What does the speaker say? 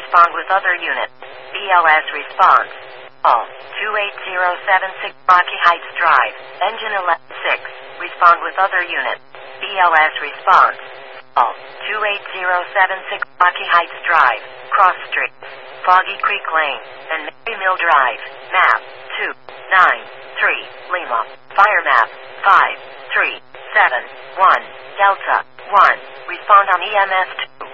Respond with other unit. BLS response. Call 28076 Rocky Heights Drive. Engine 116. Respond with other unit. BLS response. Call 28076 Rocky Heights Drive. Cross Street. Foggy Creek Lane. And Mary Mill Drive. Map 293 Lima. Fire map 5371 Delta 1. Respond on EMS 2.